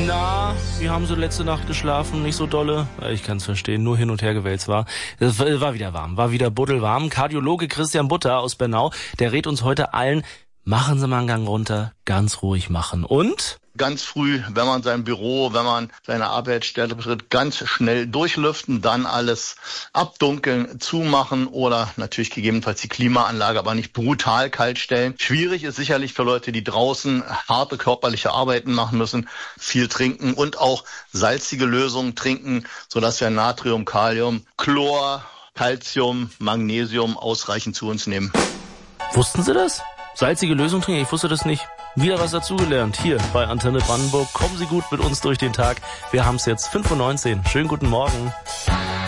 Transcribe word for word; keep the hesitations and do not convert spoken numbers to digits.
Na, wie haben Sie letzte Nacht geschlafen? Nicht so dolle? Ich kann es verstehen, nur hin und her gewälzt war. Es war wieder warm, war wieder buddelwarm. Kardiologe Christian Butter aus Bernau, der rät uns heute allen, machen Sie mal einen Gang runter, ganz ruhig machen. Und? Ganz früh, wenn man sein Büro, wenn man seine Arbeitsstelle betritt, ganz schnell durchlüften, dann alles abdunkeln, zumachen oder natürlich gegebenenfalls die Klimaanlage, aber nicht brutal kalt stellen. Schwierig ist sicherlich für Leute, die draußen harte körperliche Arbeiten machen müssen, viel trinken und auch salzige Lösungen trinken, sodass wir Natrium, Kalium, Chlor, Calcium, Magnesium ausreichend zu uns nehmen. Wussten Sie das? Salzige Lösung trinken? Ich wusste das nicht. Wieder was dazugelernt hier bei Antenne Brandenburg. Kommen Sie gut mit uns durch den Tag. Wir haben es jetzt fünf Uhr neunzehn. Schönen guten Morgen.